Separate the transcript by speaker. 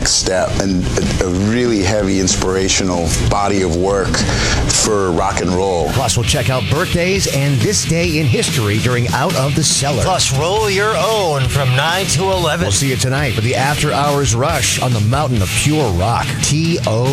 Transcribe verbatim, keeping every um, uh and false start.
Speaker 1: next step and a, a really heavy inspirational body of work for rock and roll.
Speaker 2: Plus, we'll check out birthdays and this day in history during Out of the Cellar.
Speaker 3: Plus, roll your own from nine to eleven.
Speaker 2: We'll see you tonight for the After Hours Rush on the Mountain of Pure Rock. T O